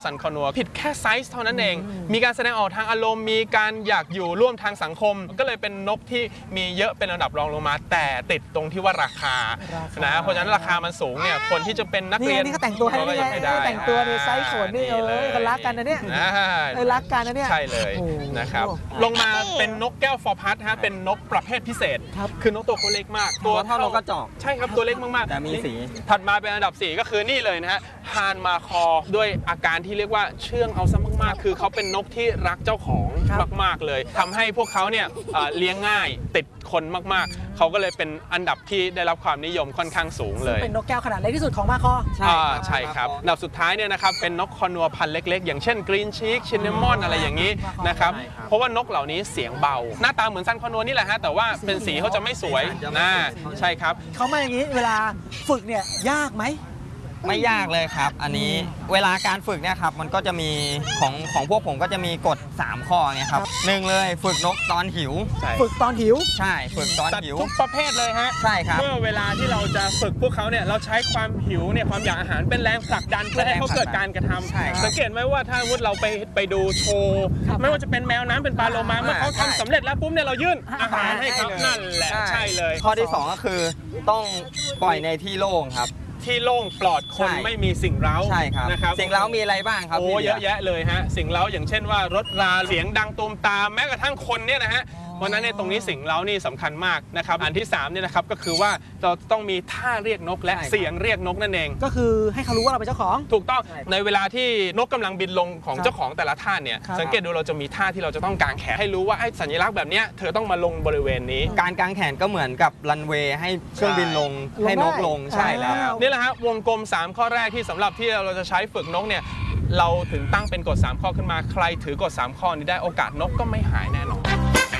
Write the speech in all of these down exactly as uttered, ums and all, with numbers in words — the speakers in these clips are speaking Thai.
ซันคอนัวผิดแค่ไซส์เท่านั้นเองมีการแสดงออกทางอารมณ์มีการอยากอยู่ร่วมทางสังคมก็เลยเป็นนกที่มีเยอะเป็นระดับรองลงมาแต่ติดตรงที่ว่าราคานะเพราะฉะนั้นราคามันสูงเนี่ยคนที่จะเป็นนักเรียนนี่เขาแต่งตัวให้ได้แต่งตัวในไซส์ขนนี่เออเขารักกันนะเนี่ยเออรักกันนะเนี่ยใช่เลยนะครับลงมาเป็นนกแก้วฟอร์พัสฮะเป็นนกประเภทพิเศษคือนกตัวเขาเล็กมากตัวเท่านกกระจอกใช่ครับตัวเล็กมากๆแต่มีสีถัดมาเป็นอันดับสี่ก็คือนี่เลยนะฮะฮานมาคอด้วยอาการที่เรียกว่าเชื่องเอาซะมากๆคือเขาเป็นนกที่รักเจ้าของมากๆเลยทำให้พวกเขาเนี่ยเลี้ยงง่ายติดคนมากๆเขาก็เลยเป็นอันดับที่ได้รับความนิยมค่อนข้างสูงเลยเป็นนกแก้วขนาดเล็กที่สุดของมาคอใช่ใช่ครับอันดับสุดท้ายเนี่ยนะครับเป็นนกคอนัวพันธุ์เล็กๆอย่างเช่นกรีนชีกชินนามอนอะไรอย่างนี้นะครับเพราะว่านกเหล่านี้เสียงเบาหน้าตาเหมือนซันคอนัวนี่แหละฮะแต่ว่าเป็นสีเขาจะไม่สวยนะใช่ครับเขามาอย่างนี้เวลาฝึกเนี่ยยากไหมไม่ยากเลยครับอันนี้เวลาการฝึกเนี่ยครับมันก็จะมีของของพวกผมก็จะมีกฎสามข้อไงครับหนึ่งเลยฝึกนกตอนหิวฝึกตอนหิวใช่ฝึกตอนหิวทุกประเภทเลยฮะใช่ครับเมื่อเวลาที่เราจะฝึกพวกเขาเนี่ยเราใช้ความหิวเนี่ยความอยากอาหารเป็นแรงผลักดันเพื่อให้เขาเกิดการกระทำสังเกตไหมว่าถ้าวุฒิเราไปไปดูโชว์ไม่ว่าจะเป็นแมวน้ำเป็นปลาโลมาเมื่อเขาทำสำเร็จแล้วปุ๊บเนี่ยเรายื่นอาหารให้เขานั่นแหละใช่เลยข้อที่สองก็คือต้องปล่อยในที่โล่งครับที่โล่งปลอดคนไม่มีสิ่งเร้าใช่ครับนะครับสิ่งเร้ามีอะไรบ้างครับโอ้เยอะแยะเลยฮะสิ่งเร้าอย่างเช่นว่ารถราเสียงดังตูมตามแม้กระทั่งคนเนี่ยนะฮะเพราะนั้นในตรงนี้สิ่งเร้านี่สำคัญมากนะครับอันที่สามเนี่ยนะครับก็คือว่าเราต้องมีท่าเรียกนกและเสียงเรียกนกนั่นเองก็คือให้เขารู้ว่าเราเป็นเจ้าของถูกต้องในเวลาที่นกกำลังบินลงของเจ้าของแต่ละท่าเนี่ยสังเกตดูเราจะมีท่าที่เราจะต้องกางแขนให้รู้ว่าไอ้สัญลักษณ์แบบนี้เธอต้องมาลงบริเวณนี้การกางแขนก็เหมือนกับรันเวย์ให้เครื่องบินลงให้นกลงใช่แล้วนี่แหละฮะวงกลมสามข้อแรกที่สำหรับที่เราจะใช้ฝึกนกเนี่ยเราถึงตั้งเป็นกฎสามข้อขึ้นมาใครถือกฎสามข้อนี้ได้โอกาสนกก็ไม่หายแน่นอน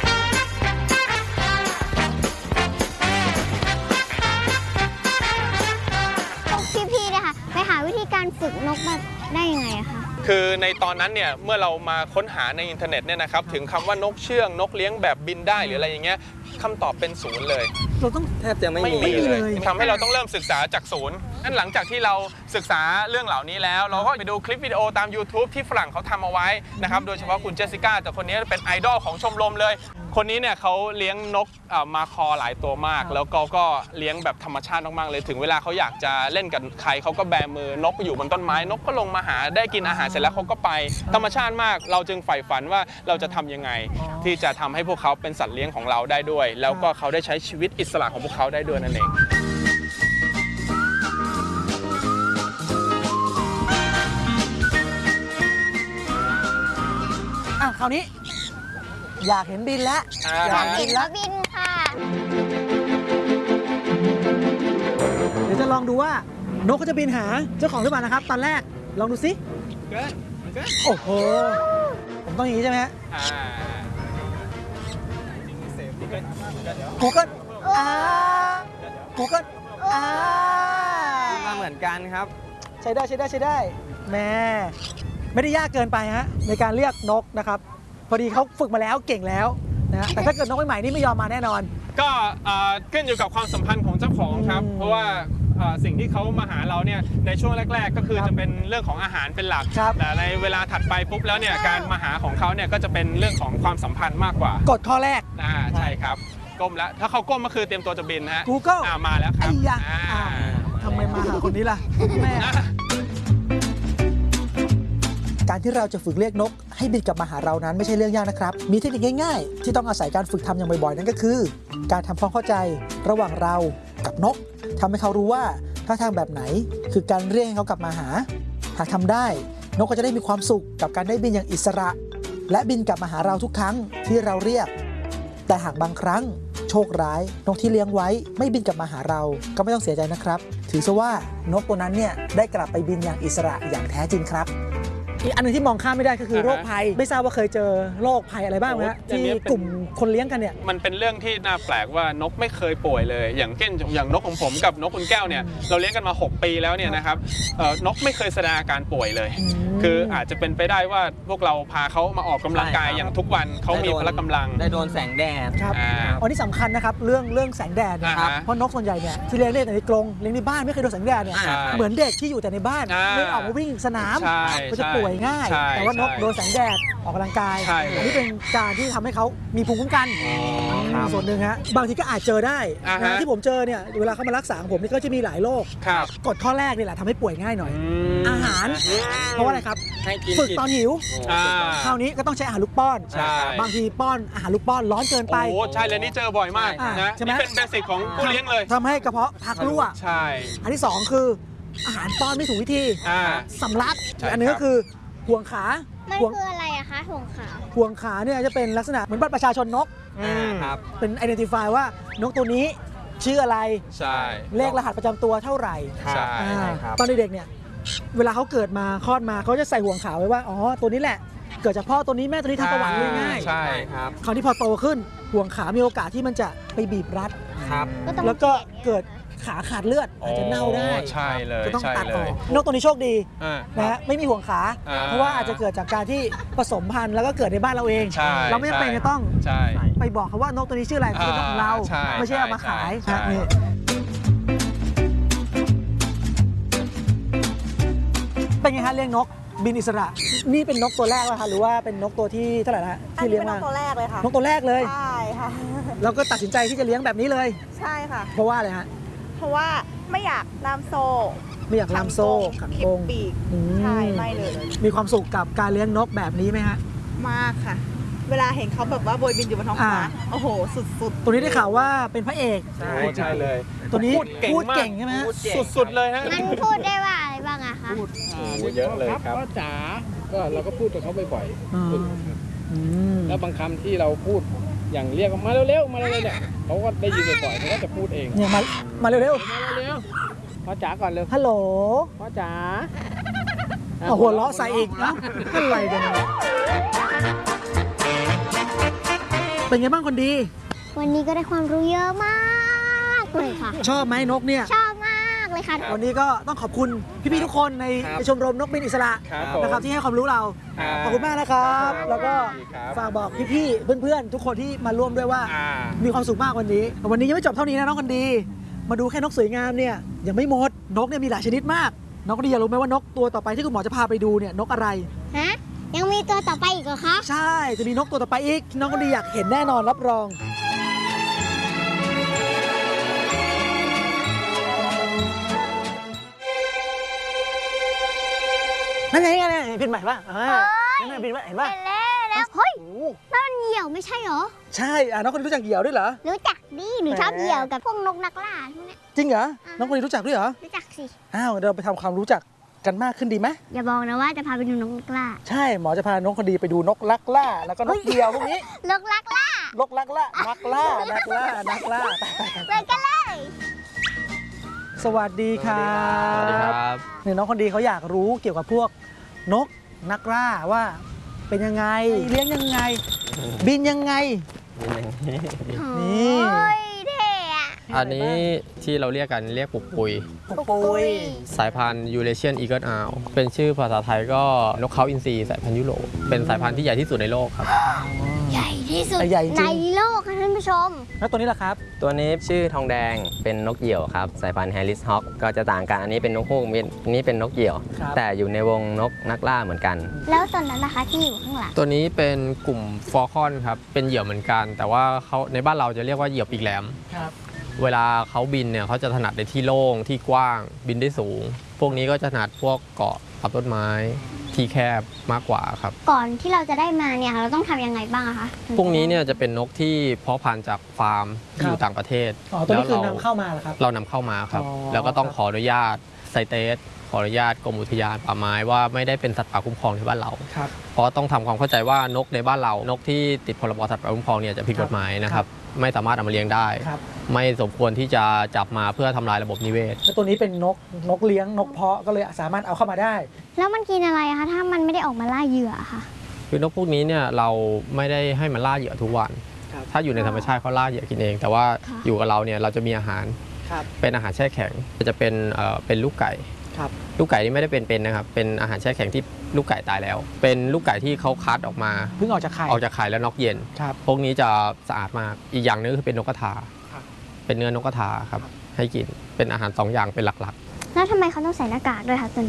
พี่ๆนะคะไปหาวิธีการฝึกนกมาได้ยังไงคะคือในตอนนั้นเนี่ยเมื่อเรามาค้นหาในอินเทอร์เน็ตเนี่ยนะครับถึงคำว่านกเชื่องนกเลี้ยงแบบบินได้หรืออะไรอย่างเงี้ยคำตอบเป็นศูนย์เลยเราต้องแทบจะไม่มีเลยทำให้เราต้องเริ่มศึกษาจากศูนย์นั่นหลังจากที่เราศึกษาเรื่องเหล่านี้แล้วเราก็ไปดูคลิปวิดีโอตาม YouTube ที่ฝรั่งเขาทำเอาไว้นะครับโดยเฉพาะคุณเจสสิก้าแต่คนนี้เป็นไอดอลของชมรมเลยคนนี้เนี่ยเขาเลี้ยงนกมาคอหลายตัวมากแล้วก็ก็เลี้ยงแบบธรรมชาติมากๆเลยถึงเวลาเขาอยากจะเล่นกับใครเขาก็แบมือนกอยู่บนต้นไม้นกก็ลงมาหาได้กินอาหารเสร็จแล้วเขาก็ไปธรรมชาติมากเราจึงใฝ่ฝันว่าเราจะทำยังไงที่จะทำให้พวกเขาเป็นสัตว์เลี้ยงของเราได้ด้วยแล้วก็เขาได้ใช้ชีวิตอิสระของพวกเขาได้ด้วยนั่นเองอ่ะคราวนี้อยากเห็นบินแล้วอยากเห็นแล้วบินค่ะเดี๋ยวจะลองดูว่านกก็จะบินหาเจ้าของหรือเปล่านะครับตอนแรกลองดูสิโอ้โหผมต้องอย่างนี้ใช่ไหมฮะกูก็อ่ากูก็อ่ามาเหมือนกันครับใช้ได้ใช้ได้ใช้ได้แม่ไม่ได้ยากเกินไปฮะในการเรียกนกนะครับพอดีเขาฝึกมาแล้วเก่งแล้วนะแต่ถ้าเกิดนกใหม่ๆนี่ไม่ยอมมาแน่นอนก็ขึ้นอยู่กับความสัมพันธ์ของเจ้าของครับเพราะว่าสิ่งที่เขามาหาเราเนี่ยในช่วงแรกๆก็คือจะเป็นเรื่องของอาหารเป็นหลักแต่ในเวลาถัดไปปุ๊บแล้วเนี่ยการมาหาของเขาเนี่ยก็จะเป็นเรื่องของความสัมพันธ์มากกว่ากฎข้อแรกอ่าใช่ครับก้มแล้วถ้าเขาก้มก็คือเตรียมตัวจะบินฮะ Google อ่ามาแล้วครับทำไมมาหาคนนี้ล่ะแม่การที่เราจะฝึกเรียกนกให้บินกลับมาหาเรานั้นไม่ใช่เรื่องยากนะครับมีเทคนิคง่ายๆที่ต้องอาศัยการฝึกทำอย่างบ่อยๆนั่นก็คือการทำความเข้าใจระหว่างเรากับนกทำให้เขารู้ว่าท่าทางแบบไหนคือการเรียกให้เขากลับมาหาหากทำได้นกก็จะได้มีความสุขกับการได้บินอย่างอิสระและบินกลับมาหาเราทุกครั้งที่เราเรียกแต่หากบางครั้งโชคร้ายนกที่เลี้ยงไว้ไม่บินกลับมาหาเราก็ไม่ต้องเสียใจนะครับถือซะว่านกตัวนั้นเนี่ยได้กลับไปบินอย่างอิสระอย่างแท้จริงครับอีกอันนึงที่มองข้ามไม่ได้ก็คือโรคภัยไม่ทราบว่าเคยเจอโรคภัยอะไรบ้างไหมที่กลุ่มคนเลี้ยงกันเนี่ยมันเป็นเรื่องที่น่าแปลกว่านกไม่เคยป่วยเลยอย่างเช่นอย่างนกของผมกับนกคุณแก้วเนี่ยเราเลี้ยงกันมาหกปีแล้วเนี่ยนะครับนกไม่เคยแสดงอาการป่วยเลยคืออาจจะเป็นไปได้ว่าพวกเราพาเขามาออกกำลังกายอย่างทุกวันเขามีพละกำลังได้โดนแสงแดดครับอันนี้สำคัญนะครับเรื่องเรื่องแสงแดดนะครับเพราะนกส่วนใหญ่เนี่ยที่เลี้ยงในกรงเลี้ยงในบ้านไม่เคยโดนแสงแดดเนี่ยเหมือนเด็กที่อยู่แต่ในบ้านไม่ออกมาวิ่งสนามก็จะป่วยวยง่ายใช่แต่ว่านกใช่โดนแสงแดดออกกำลังกายใช่เลยอันี้เป็นการที่ทำให้เขามีภูมิคุ้มกันครับส่วนหนึ่งฮะบางทีก็อาจเจอได้อ่าฮะนะที่ผมเจอเนี่ยเวลาเขามารักษาผมนี่ก็จะมีหลายโรคครับกฎข้อแรกนี่แหละทำให้ป่วยง่ายหน่อยมอาหาร เพราะว่าอะไรครับให้กินฝึกตอนหิวอ่าคราวนี้ก็ต้องใช้อาหารลูกป้อนใช่บางทีป้อนอาหารลูกป้อนร้อนเกินไปโอ้ใช่เลยนี่เจอบ่อยมากอ่านะใช่ไหมนี่เป็นเบสิกของผู้เลี้ยงเลยทำให้กระเพาะพักรั่วใช่อันที่สองคืออาหารป้อนไม่ถูกวิธีอ่าสำลักใช่อันนึงครัก็บคือห่วงขามันห่วงคืออะไรอะคะห่วงขาห่วงขาเนี่ยจะเป็นลักษณะเหมือนบัตรประชาชนนกอืมครับเป็น identify ว่านกตัวนี้ชื่ออะไรใช่เลขรหัสประจำตัวเท่าไหร่ใช่อ่าใช่ครับตอนเด็กๆเนี่ยเวลาเขาเกิดมาคลอดมาเขาจะใส่ห่วงขาไว้ว่าอ๋อตัวนี้แหละ เกิดจากพ่อตัวนี้แม่ตัวนี้ทางประวัติง่ายใช่ครับๆคราวนี้พอโตขึ้นห่วงขามีโอกาสที่มันจะไปบีบรัดครับก็ต้องแล้วก็เกิดขาขาดเลือดอาจจะเน่าได้โอ้ใช่เลยจะต้องใช่ตัดเลออย กนกตัวนี้โชคดีอ่านะฮะไม่มีห่วงขาอ่าเพราะว่าอาจจะเกิดจากการที่ผสมพันธุ์แล้วก็เกิดในบ้านเราเองใช่เราไม่จำเป็นจะต้องใช่ไปบอกเขาว่านกตัวนี้ชื่ออะไรเป็นนกของเราใช่ไม่ใช่เอามาขายใช่นะนี่เป็นไงฮะเลี้ยงนกบินอิสระ นี่เป็นนกตัวแรกป่ะคะหรือว่าเป็นนกตัวที่เท่าไหร่นะอันที่นี้เลี้ยงเป็นนมากตัวแรกเลยค่ะนกตัวแรกเลยใช่ค่ะแล้วก็ตัดสินใจที่จะเลี้ยงแบบนี้เลยใช่ค่ะเพราะว่าอะไรฮะเพราะว่าไม่อยากล่ามโซ่ไม่อยากลามโซ่ขังเข็กบงปีกอืมใช่ไม่เลยมีความสุขกับการเลี้ยงนกแบบนี้ไหมฮะมากค่ะ เวลาเห็นเขาแบบว่าโบยบินอยู่บนท้องฟ้าอ่าโอ้โห สุดๆตัวนี้ได้ข่าวว่าเป็นพระเอกใช่ใช่เลยตัวนี้พูดเก่งพูดมากเก่งใช่ไหมฮะสุดๆเลยฮะมันพูดได้ว่าอะไรบ้างอะคะเยอะเลยครับพ่อจ๋าก็เราก็พูดกับเขาบ่อยอืมอืมๆแล้วบางคำที่เราพูดอย่างเรียกว่ามาเร็วๆมาเร็วๆเนี่ยเขาก็ได้ยินบ่อยๆเขาก็จะพูดเองเนี่ยมามาเร็วมาเร็วๆพ่อจ๋าก่อนเร็วๆฮัลโหลพ่อจ๋าเอาหัวเราะใส่อีกนะอะไรกันเนี่ยเป็นไงบ้างคนดีวันนี้ก็ได้ความรู้เยอะมากเลยค่ะชอบไหมนกเนี่ยชอบมากเลยค่ะวันนี้ก็ต้องขอบคุณพี่ๆทุกคนในครับในชมรมนกบินอิสระครับผมนะครับที่ให้ความรู้เราครับขอบคุณมากนะครับ แล้วก็ครับฝากบอกพี่ๆเพื่อนๆทุกคนที่มาร่วมด้วยว่าอ่ามีความสุขมากวันนี้แต่วันนี้ยังไม่จบเท่านี้นะน้องคนดี มาดูแค่นกสวยงามเนี่ยยังไม่หมดนกเนี่ยมีหลายชนิดมากน้องคนดีอยากรู้ไหมว่านกตัวต่อไปที่คุณหมอจะพาไปดูเนี่ยนกอะไรฮะ ยังมีตัวต่อไปอีกเหรอคะใช่จะมีนกตัวต่อไปอีกน้องคนดีอยากเห็นแน่นอนรับรองนั่นไงนั่นไงบินใหม่ป่ะอ่านั่นไงบินใหม่เห็นป่ะเห็นแล้วแล้วเฮ้ยโอ้นั่นมันเหยี่ยวไม่ใช่เหรอใช่อ่ะน้องคนดีรู้จักเหยี่ยวด้วยเหรอรู้จักดิหนูชอบเหยี่ยวกับพวกนกนักล่าพวกเนี้ยจริงเหรอน้องคนดีรู้จักด้วยเหรอรู้จักสิอ้าวเดี๋ยวเราไปทำความรู้จักกันมากขึ้นดีไหมอย่าบอกนะว่าจะพาไปดูนกนักล่าใช่หมอจะพาน้องคนดีไปดูนกลักล่า แล้วก็นกเหยี่ยวพวกนี้นกลักล่านกลักล่านักล่านักล่านักล่าไปไปกันไปกันเลยสวัสดีครับเนี่ยน้องคนดีเขาอยากรู้เกี่ยวกับพวกนกนักล่าว่าเป็นยังไงเลี้ยงยังไง บินยังไง นี่โอ้ยเท่อะอันนี้ที่เราเรียกกันเรียกปุกปุยปุกปุยสายพันธุ์ยูเรเชียนอีเกิลอาวเป็นชื่อภาษาไทยก็นกเขาอินทรีสายพันธุ์ยุโรปเป็นสายพันธุ์ที่ใหญ่ที่สุดในโลกครับใหญ่ที่สุดใหญ่จริงในโลกค่ะท่านผู้ชมแล้วตัวนี้ล่ะครับตัวนี้ชื่อทองแดงเป็นนกเหยี่ยวครับสายพันธุ์แฮร์ริสฮอคก็จะต่างกันอันนี้เป็นนกฮูกอันนี้เป็นนกเหยี่ยวครับแต่อยู่ในวงนกนักล่าเหมือนกันแล้วตอนนั้นนะคะที่อยู่ข้างหลังตัวนี้เป็นกลุ่มฟอร์คอนครับเป็นเหยี่ยวเหมือนกัน แต่ว่าเขาในบ้านเราจะเรียกว่าเหยี่ยวปีกแหลมครับเวลาเขาบินเนี่ยเขาจะถนัดในที่โล่งที่กว้างบินได้สูง พวกนี้ก็จะถนัดพวกเกาะตับต้นไม้ที่แคบมากกว่าครับก่อนที่เราจะได้มาเนี่ยเราต้องทำยังไงบ้างอะคะพวกนี้เนี่ยจะเป็นนกที่เพาะพันธุ์จากฟาร์มที่อยู่ต่างประเทศอ๋อตัวนี้คือแล้วนำเข้ามาเหรอครับเรานำเข้ามาครับอ๋อแล้วก็ต้องขออนุญาตไซเตสขออนุญาตกรมอุทยานป่าไม้ว่าไม่ได้เป็นสัตว์ป่าคุ้มครองในบ้านเราครับเพราะต้องทำความเข้าใจว่านกในบ้านเรา นกที่ติดพรบสัตว์ป่าคุ้มครองเนี่ยจะผิดกฎหมายนะครับ ไม่สามารถเอามาเลี้ยงได้ครับไม่สมควรที่จะจับมาเพื่อทำลายระบบนิเวศแล้วตัวนี้เป็นนกนกเลี้ยงนกเพาะก็เลยสามารถเอาเข้ามาได้แล้วมันกินอะไรอะคะถ้ามันไม่ได้ออกมาล่าเหยื่ออะค่ะคือนกพวกนี้เนี่ยเราไม่ได้ให้มันล่าเหยื่อทุกวันครับถ้าอยู่ในธรรมชาติเขาล่าเหยื่อกินเอง แต่ว่าค่ะอยู่กับเราเนี่ยเราจะมีอาหารครับเป็นอาหารแช่แข็งจะเป็นเอ่อเป็นลูกไก่ครับลูกไก่นี่ไม่ได้เป็นๆนะครับ เป็นอาหารแช่แข็งที่ลูกไก่ตายแล้ว เป็นลูกไก่ที่เขาคัดออกมาเพิ่งออกจากไข่ออกจากไข่แล้วน็อกเย็นครับพวกนี้จะสะอาดมาก อีกอย่างหนึงคือเป็นนกกระทาครับเป็นเนื้อนกกระทาครับ ให้กิน เป็นอาหารสองอย่างเป็นหลักแล้วทำไมเขาต้องใส่หน้ากากด้วยคะตัวเนี้ยๆ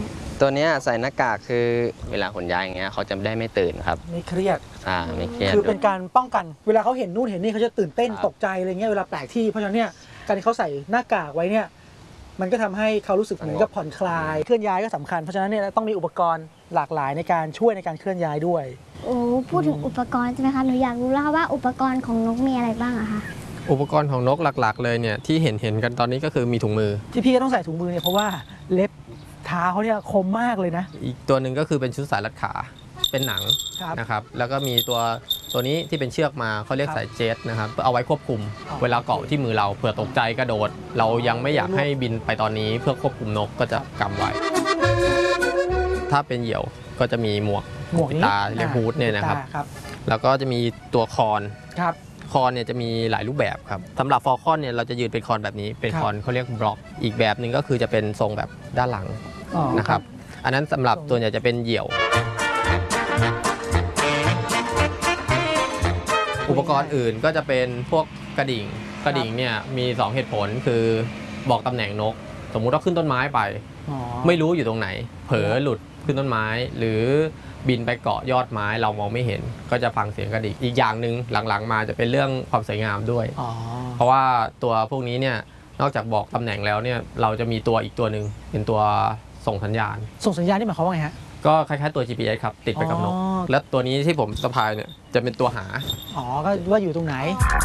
ตัวเนี้ยใส่หน้ากากคือเวลาขนย้ายอย่างเงี้ยเขาจะได้ไม่ตื่นครับไม่เครียดอ่าไม่เครียดคือเป็นการป้องกันเวลาเขาเห็นนู่นเห็นนี่เขาจะตื่นเต้นครับตกใจอะไรเงี้ยเวลาแปลกที่เพราะฉะนั้นเนี่ยการที่เขาใส่หน้ากากไว้เนี่ยมันก็ทำให้เขารู้สึกเหมือนกับผ่อนคลายเคลื่อนย้ายก็สำคัญเพราะฉะนั้นเนี่ยต้องมีอุปกรณ์หลากหลายในการช่วยในการเคลื่อนย้ายด้วยโอ้พูดถึงอุปกรณ์ใช่ไหมคะหนูอยากรู้แล้วค่ะว่าอุปกรณ์ของนกมีอะไรบ้างอะคะอุปกรณ์ของนกหลักๆ เลยเนี่ยที่เห็นเห็นกันตอนนี้ก็คือมีถุงมือที่พี่ก็ต้องใส่ถุงมือเนี่ยเพราะว่าเล็บเท้าเขาเนี่ยคมมากเลยนะอีกตัวหนึ่งก็คือเป็นชุดสายรัดขาเป็นหนังครับนะครับแล้วก็มีตัวตัวนี้ที่เป็นเชือกมาเขาเรียกครับสายเจ็ตนะครับเอาไว้ควบคุมอ๋อเวลาเกาะที่มือเราเผื่อตกใจกระโดด เรายังไม่อยากให้บินไปตอนนี้เพื่อควบคุมนกก็จะกำไว้ ถ้าเป็นเหยี่ยวก็จะมีหมวกหมวกนี้ตาเรียกฮูดเนี่ยนะครับตาครับแล้วก็จะมีตัวคอนครับคอนเนี่ยจะมีหลายรูปแบบครับสำหรับฟอลคอนเนี่ยเราจะยืนเป็นคอนแบบนี้เป็นครับคอนเขาเรียกบล็อกอีกแบบหนึ่งก็คือจะเป็นทรงแบบด้านหลังอ๋อนะครับอันนั้นสำหรับตัวใหญ่จะเป็นเหยี่ยว อุปกรณ์อื่นก็จะเป็นพวกกระดิ่งกระดิ่งเนี่ยมีสองเหตุผลคือบอกตำแหน่งนก สมมุติว่าขึ้นต้นไม้ไปอ๋อไม่รู้อยู่ตรงไหน เผลอหลุดขึ้นต้นไม้ หรือบินไปเกาะยอดไม้เรามองไม่เห็น ก็จะฟังเสียงกระดิ่งอีกอย่างหนึ่งหลังๆมาจะเป็นเรื่องความสวยงามด้วยอ๋อเพราะว่าตัวพวกนี้เนี่ยนอกจากบอกตำแหน่งแล้วเนี่ยเราจะมีตัวอีกตัวหนึ่งเป็นตัวส่งสัญญาณส่งสัญญาณนี่หมายความว่าไงฮะก็คล้ายๆตัว จี พี เอส ครับติดไปกับนกอ๋อและตัวนี้ที่ผมสะพายเนี่ยจะเป็นตัวหาอ๋อก็ว่าอยู่ตรงไหน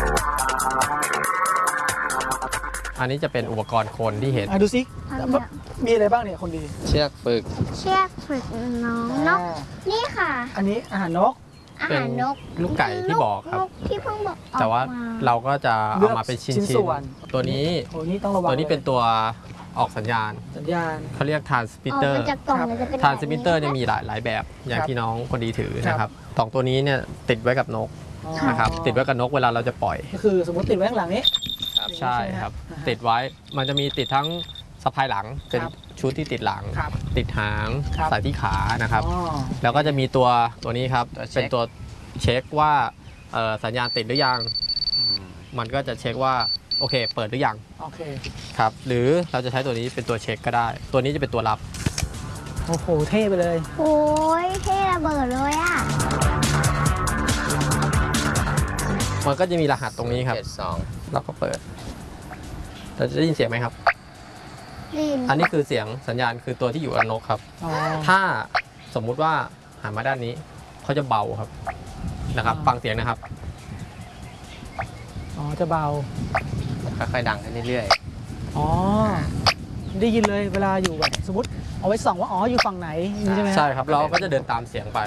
อันนี้จะเป็นอุปกรณ์คนที่เห็นอ่ะดูสิอะไรอะมีอะไรบ้างเนี่ยคนดีเชือกฝึกเชือกฝึกน้องนกอ่านี่ค่ะอันนี้อาหารนกอาหารนกลูกไก่ที่บอกครับนกที่เพิ่งบอกออกแต่ว่ามาเราก็จะเลืเอาอกมาเป็นชิ้นชิ้นส่วนๆตัวนี้โอ้นี่ต้องระวังตัวนี้เป็นตัวออกสัญญาณสัญญาณเขาเรียกออก transmitter มาจากกล่องเนี่ยจะเป็น transmitter แบบเนี่ยมีหลายหลายแบบ อย่างครับที่น้องคนดีถือครับนะครับสองตัวนี้เนี่ยติดไว้กับนกอ๋อนะครับติดไว้กับนกเวลาเราจะปล่อยก็คือสมมติติดไว้ข้างหลังนี้ใช่ครับอ่าฮะติดไว้มันจะมีติดทั้งสะพายหลังเป็นครับชุดที่ติดหลังครับติดหางครับใส่ที่ขานะครับอ๋อแล้วก็จะมีตัวตัวนี้ครับตัวเช็คเป็นตัวเช็คว่าเอ่อสัญญาณติดหรือยัง มันก็จะเช็คว่าโอเค เปิดหรือยังโอเคครับหรือเราจะใช้ตัวนี้เป็นตัวเช็คก็ได้ ตัวนี้จะเป็นตัวรับโอ้โหเท่ไปเลยโอ้ยเท่ระเบิดเลยอ่ะมันก็จะมีรหัสตรงนี้ครับเจ็ดสองเราก็เปิดเราจะได้ยินเสียงไหมครับลินอันนี้คือเสียงสัญญาณคือตัวที่อยู่กับนกครับอ๋อถ้าสมมุติว่าหันมาด้านนี้เขาจะเบาครับนะครับอ่าฟังเสียงนะครับอ๋อจะเบาค่อยๆดังขึ้นเรื่อยอ๋อ ได้ยินเลยเวลาอยู่แบบสมมติเอาไว้ส่องว่าอ๋ออยู่ฝั่งไหนอย่างนี้ใช่ไหมฮะใช่ครับเราก็จะเดินตามเสียงไป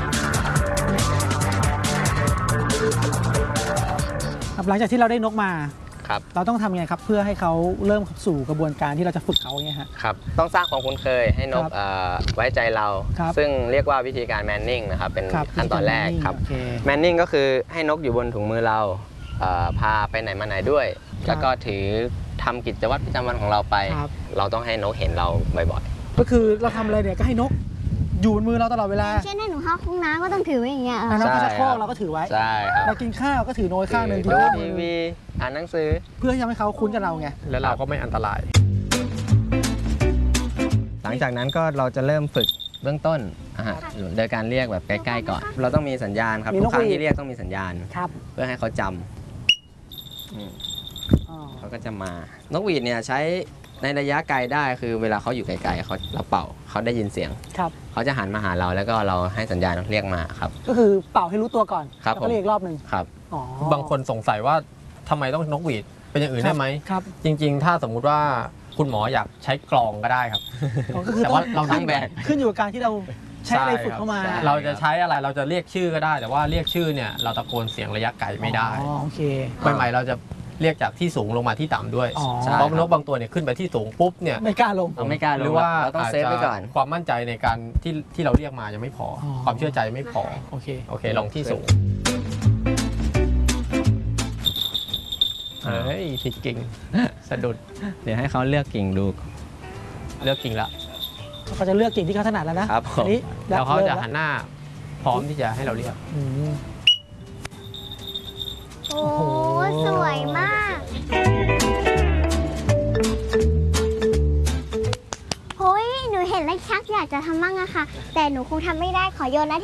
ครับหลังจากที่เราได้นกมาๆครับเราต้องทำยังไงครับ เพื่อให้เขาเริ่มเข้าสู่กระบวนการที่เราจะฝึกเขาอย่างเงี้ยฮะครับ ต้องสร้างความคุ้นเคยให้นกครับเอ่อไว้ใจเราครับซึ่งเรียกว่าวิธีการแมนนิ่งนะครับ เป็นครับขั้นตอนแรกครับโอเคแมนนิ่งก็คือให้นกอยู่บนถุงมือเราเอ่อพาไปไหนมาไหนด้วยครับแล้วก็ถือทำกิจวัตรประจำวันของเราไปครับเราต้องให้นกเห็นเราบ่อยก็คือเราทำอะไรเนี่ยก็ให้นกอยู่บนมือเราตลอดเวลาเช่นถ้าหนูเข้าห้องน้ำก็ต้องถือไว้อย่างเงี้ยเอออ่ะน้องใช่ก็จะโครครักบเราก็ถือไว้ๆ ใช่ครับเรากินข้าวก็ถือโน้ยข้างหนึ่งดูถือข้างหทีนึ่งวี อ่านหนังสือเพื่อที่จะให้เขาคุ้นกับเราไงแล้วเราก็ไม่อันตรายหลังจากนั้นก็เราจะเริ่มฝึกเบื้องต้นอ่ะฮะโดยการเรียกแบบใกล้ๆก่อน เราต้องมีสัญญาณครับมีทุนกกครั้งหวีดที่เรียกต้องมีสัญญาณครับเพื่อให้เขาจำอืมอ๋อเขาก็จะมา นกหวีดเนี่ยใช้ในระยะไกลได้คือเวลาเขาอยู่ไกลๆเขาเราเป่าเขาได้ยินเสียงครับเขาจะหันมาหาเราแล้วก็เราให้สัญญาณเรียกมาครับก็คือเป่าให้รู้ตัวก่อนครับแล้วก็เรียกอีกรอบหนึ่งครับอ๋อบางคนสงสัยว่าทำไมต้องนกหวีดเป็นอย่างอื่นได้ไหมครับจริงๆ ถ้าสมมุติว่าคุณหมออยากใช้กลองก็ได้ครับอ๋อก็คือแต่ว่าเราขึ้ทั้นงแบกขึ้นอยู่กับการที่เราใช้อะไรฝึกเข้ามาใช่เราจะใช้อะไรเราจะเรียกชื่อก็ได้ แต่ว่าเรียกชื่อเนี่ยเราตะโกนเสียงระยะไกลไม่ได้อ๋อโอเคใหม่ๆเราจะเรียกจากที่สูงลงมาที่ต่ำด้วยอ๋อเพราะนกบางตัวเนี่ยขึ้นไปที่สูงปุ๊บเนี่ยไม่กล้าลงเราไม่กล้าลงหรือว่าเราต้องเซฟไว้ก่อนาจจะความมั่นใจในการที่ที่เราเรียกมายังไม่พอออความเชื่อใจไม่พอโอเคโอเคลองที่สูงเฮ้ยผิดกิ่ง สะดุดเดี๋ยวให้เขาเลือกกิ่งดูเลือกกิ่งละเขาจะเลือกกิ่งที่เขาถนัดแล้วนะครับผมอันนี้แล้วเขาริ่มจะหันหน้าพร้อมที่จะให้เราเรียกอืมโอ้สวยมากโอ้ยหนูเห็นนและชักอยากจะทำมั่งอะค่ะ แต่หนูคงทำไม่ได้ขอโยนนะ